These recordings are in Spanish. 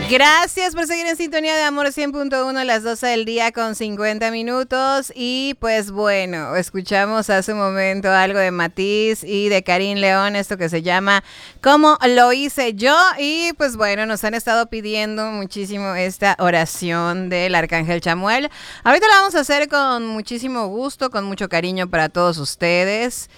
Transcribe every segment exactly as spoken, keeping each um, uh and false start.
Gracias por seguir en sintonía de Amor cien punto uno a las doce del día con cincuenta minutos. Y pues bueno, escuchamos hace un momento algo de Matiz y de Karim León, esto que se llama ¿Cómo lo hice yo? Y pues bueno, nos han estado pidiendo muchísimo esta oración del Arcángel Chamuel. Ahorita la vamos a hacer con muchísimo gusto, con mucho cariño para todos ustedes.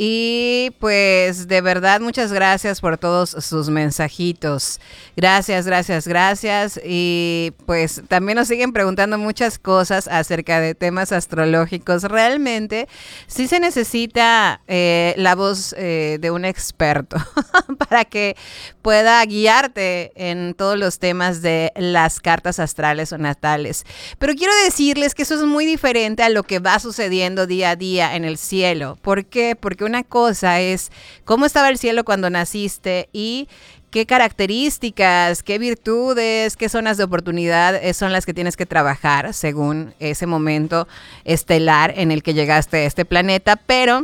Y pues de verdad muchas gracias por todos sus mensajitos. Gracias, gracias, gracias. Y pues también nos siguen preguntando muchas cosas acerca de temas astrológicos. Realmente sí se necesita eh, la voz eh, de un experto para que pueda guiarte en todos los temas de las cartas astrales o natales. Pero quiero decirles que eso es muy diferente a lo que va sucediendo día a día en el cielo. ¿Por qué? Porque una cosa es cómo estaba el cielo cuando naciste y qué características, qué virtudes, qué zonas de oportunidad son las que tienes que trabajar según ese momento estelar en el que llegaste a este planeta. Pero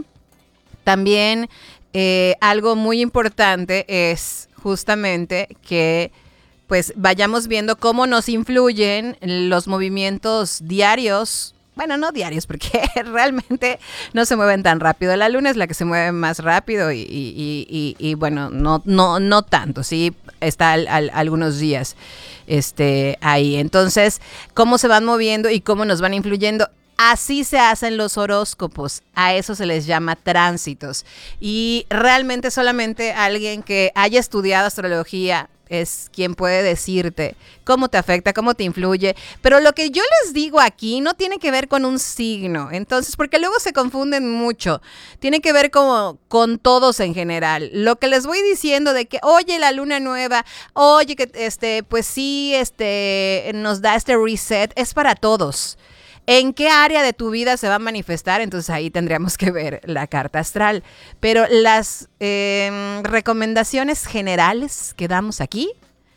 también eh, algo muy importante es justamente que pues vayamos viendo cómo nos influyen los movimientos diarios. Bueno, no diarios, porque realmente no se mueven tan rápido. La luna es la que se mueve más rápido y, y, y, y, y bueno, no, no, no tanto, sí, está al, al, algunos días este, ahí. Entonces, cómo se van moviendo y cómo nos van influyendo. Así se hacen los horóscopos, a eso se les llama tránsitos. Y realmente solamente alguien que haya estudiado astrología es quien puede decirte cómo te afecta, cómo te influye. Pero lo que yo les digo aquí no tiene que ver con un signo. Entonces, porque luego se confunden mucho. Tiene que ver como con todos en general. Lo que les voy diciendo de que, oye, la luna nueva, oye, que este, pues sí, este, nos da este reset, es para todos. ¿En qué área de tu vida se va a manifestar? Entonces ahí tendríamos que ver la carta astral. Pero las eh, recomendaciones generales que damos aquí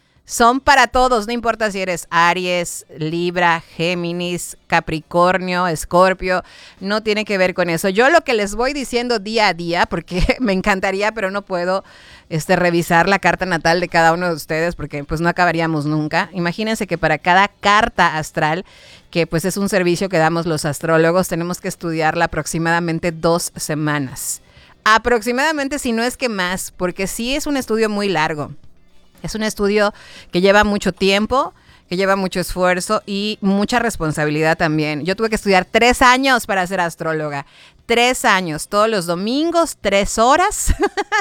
son para todos, no importa si eres Aries, Libra, Géminis, Capricornio, Escorpio, no tiene que ver con eso. Yo lo que les voy diciendo día a día, porque me encantaría, pero no puedo este, revisar la carta natal de cada uno de ustedes, porque pues no acabaríamos nunca. Imagínense que para cada carta astral, que pues es un servicio que damos los astrólogos, tenemos que estudiarla aproximadamente dos semanas. Aproximadamente, si no es que más, porque sí es un estudio muy largo. Es un estudio que lleva mucho tiempo, que lleva mucho esfuerzo y mucha responsabilidad también. Yo tuve que estudiar tres años para ser astróloga. Tres años, todos los domingos, tres horas,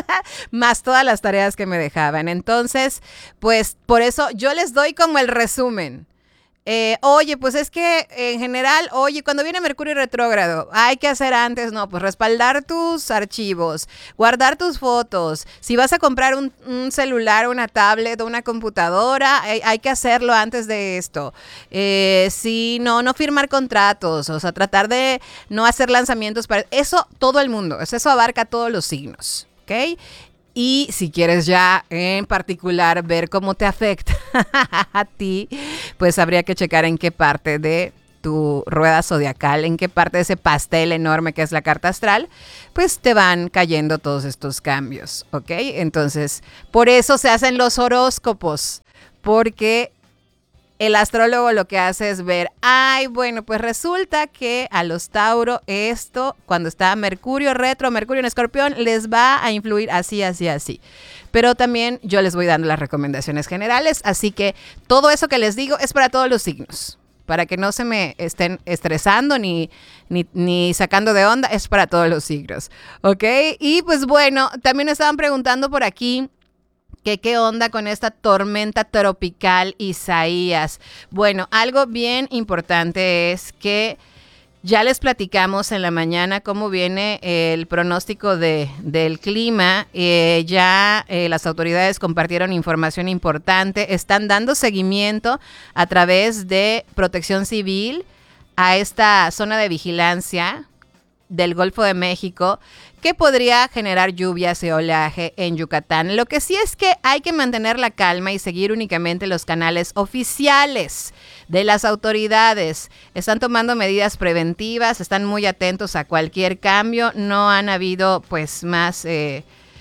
más todas las tareas que me dejaban. Entonces, pues por eso yo les doy como el resumen. Eh, oye, pues es que en general, oye, cuando viene Mercurio retrógrado, hay que hacer antes, no, pues respaldar tus archivos, guardar tus fotos. Si vas a comprar un, un celular, una tablet o una computadora, hay, hay que hacerlo antes de esto. Eh, si no, no firmar contratos, o sea, tratar de no hacer lanzamientos para eso, todo el mundo, eso abarca todos los signos, ¿ok? Y si quieres ya en particular ver cómo te afecta a ti, pues habría que checar en qué parte de tu rueda zodiacal, en qué parte de ese pastel enorme que es la carta astral, pues te van cayendo todos estos cambios, ¿ok? Entonces, por eso se hacen los horóscopos, porque el astrólogo lo que hace es ver, ay, bueno, pues resulta que a los Tauro esto, cuando está Mercurio retro, Mercurio en Escorpión, les va a influir así, así, así. Pero también yo les voy dando las recomendaciones generales, así que todo eso que les digo es para todos los signos. Para que no se me estén estresando ni, ni, ni sacando de onda, es para todos los signos, ¿ok? Y pues bueno, también estaban preguntando por aquí, ¿Qué, ¿Qué onda con esta tormenta tropical Isaías? Bueno, algo bien importante es que ya les platicamos en la mañana cómo viene el pronóstico de, del clima. Eh, ya eh, las autoridades compartieron información importante. Están dando seguimiento a través de Protección Civil a esta zona de vigilancia del Golfo de México, que podría generar lluvias y oleaje en Yucatán. Lo que sí es que hay que mantener la calma y seguir únicamente los canales oficiales de las autoridades. Están tomando medidas preventivas, están muy atentos a cualquier cambio. No han habido pues más... Eh,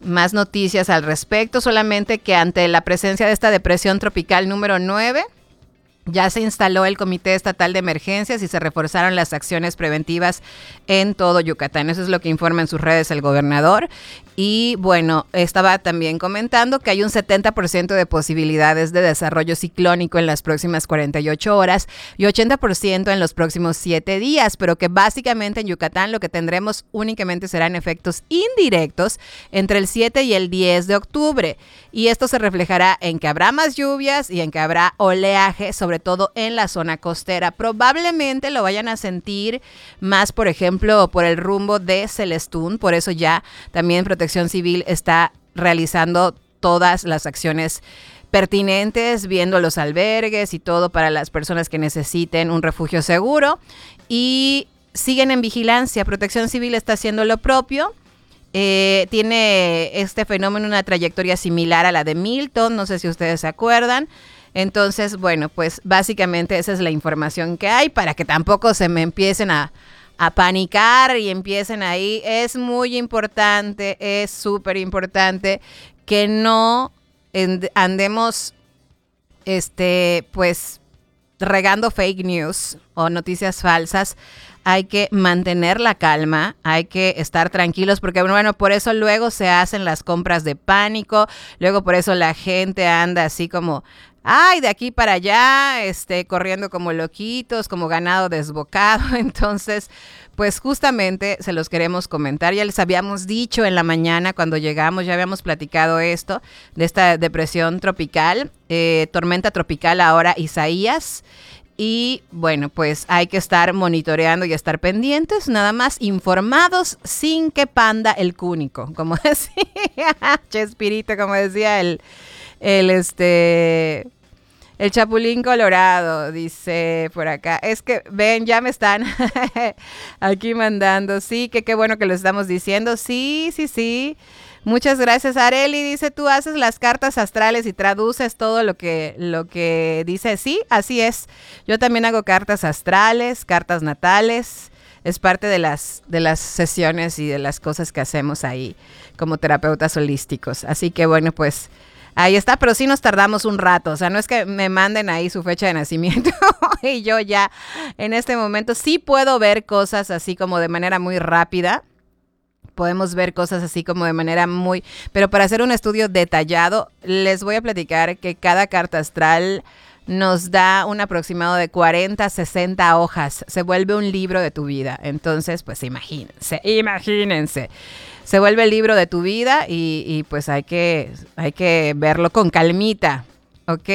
más noticias al respecto, solamente que ante la presencia de esta depresión tropical número nueve, ya se instaló el Comité Estatal de Emergencias y se reforzaron las acciones preventivas en todo Yucatán. Eso es lo que informa en sus redes el gobernador. Y bueno, estaba también comentando que hay un setenta por ciento de posibilidades de desarrollo ciclónico en las próximas cuarenta y ocho horas y ochenta por ciento en los próximos siete días, pero que básicamente en Yucatán lo que tendremos únicamente serán efectos indirectos entre el siete y el diez de octubre. Y esto se reflejará en que habrá más lluvias y en que habrá oleaje, sobre todo en la zona costera. Probablemente lo vayan a sentir más, por ejemplo, por el rumbo de Celestún. Por eso ya también Protección Civil está realizando todas las acciones pertinentes, viendo los albergues y todo para las personas que necesiten un refugio seguro. Y siguen en vigilancia. Protección Civil está haciendo lo propio. Eh, tiene este fenómeno una trayectoria similar a la de Milton, no sé si ustedes se acuerdan. Entonces, bueno, pues básicamente esa es la información que hay para que tampoco se me empiecen a, a panicar y empiecen ahí. Es muy importante, es súper importante que no andemos, este, pues, regando fake news o noticias falsas. Hay que mantener la calma, hay que estar tranquilos porque, bueno, por eso luego se hacen las compras de pánico, luego por eso la gente anda así como, ay, de aquí para allá, este, corriendo como loquitos, como ganado desbocado. Entonces, pues justamente se los queremos comentar. Ya les habíamos dicho en la mañana cuando llegamos, ya habíamos platicado esto, de esta depresión tropical, eh, tormenta tropical ahora Isaías. Y bueno, pues hay que estar monitoreando y estar pendientes, nada más informados sin que panda el cúnico, como decía Chespirito, como decía el, el este... El Chapulín Colorado, dice por acá. Es que, ven, ya me están aquí mandando. Sí, que qué bueno que lo estamos diciendo. Sí, sí, sí. Muchas gracias, Areli. Dice, tú haces las cartas astrales y traduces todo lo que, lo que dice. Sí, así es. Yo también hago cartas astrales, cartas natales. Es parte de las, de las sesiones y de las cosas que hacemos ahí como terapeutas holísticos. Así que, bueno, pues ahí está, pero sí nos tardamos un rato, o sea, no es que me manden ahí su fecha de nacimiento y yo ya en este momento sí puedo ver cosas así como de manera muy rápida, podemos ver cosas así como de manera muy, pero para hacer un estudio detallado, les voy a platicar que cada carta astral nos da un aproximado de cuarenta, sesenta hojas, se vuelve un libro de tu vida, entonces pues imagínense, imagínense. Se vuelve el libro de tu vida y, y pues hay que, hay que verlo con calmita, ¿ok?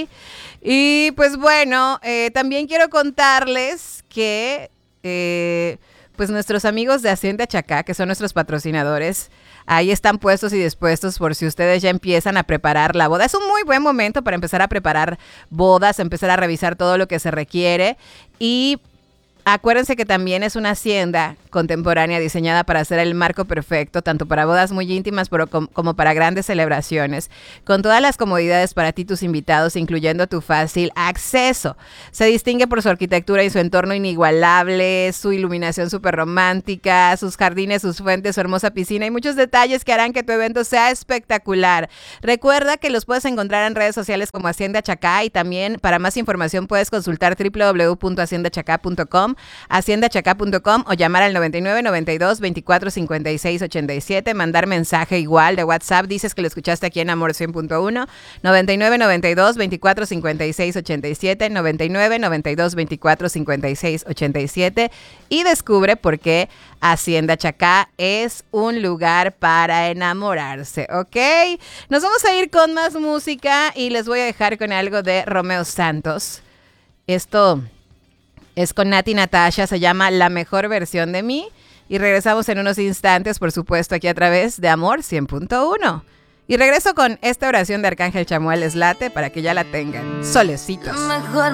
Y pues bueno, eh, también quiero contarles que eh, pues nuestros amigos de Hacienda Chacá, que son nuestros patrocinadores, ahí están puestos y dispuestos por si ustedes ya empiezan a preparar la boda. Es un muy buen momento para empezar a preparar bodas, empezar a revisar todo lo que se requiere y acuérdense que también es una hacienda contemporánea diseñada para hacer el marco perfecto, tanto para bodas muy íntimas pero com- como para grandes celebraciones, con todas las comodidades para ti y tus invitados, incluyendo tu fácil acceso. Se distingue por su arquitectura y su entorno inigualable, su iluminación súper romántica, sus jardines, sus fuentes, su hermosa piscina y muchos detalles que harán que tu evento sea espectacular. Recuerda que los puedes encontrar en redes sociales como Hacienda Chacá y también para más información puedes consultar doble u doble u doble u punto hacienda chacá punto com, hacienda chacá punto com o llamar al noventa y nueve, noventa y dos, veinticuatro, cincuenta y seis, ochenta y siete, mandar mensaje igual de WhatsApp, dices que lo escuchaste aquí en Amor cien punto uno, noventa y nueve, noventa y dos, veinticuatro, cincuenta y seis, ochenta y siete, noventa y nueve, noventa y dos, veinticuatro, cincuenta y seis, ochenta y siete y descubre por qué Hacienda Chacá es un lugar para enamorarse, ¿ok? Nos vamos a ir con más música y les voy a dejar con algo de Romeo Santos. Esto es con Nati Natasha, se llama La Mejor Versión de Mí y regresamos en unos instantes, por supuesto, aquí a través de Amor cien punto uno. Y regreso con esta oración de Arcángel Chamuel Eslate para que ya la tengan. Solecitos.